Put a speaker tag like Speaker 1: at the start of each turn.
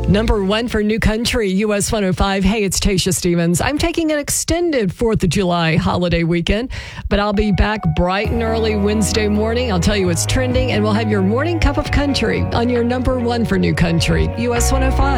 Speaker 1: Number one for New Country, US 105. Hey, it's Tasha Stevens. I'm taking an extended 4th of July holiday weekend, but I'll be back bright and early Wednesday morning. I'll tell you what's trending, and we'll have your morning cup of country on your number one for New Country, US 105.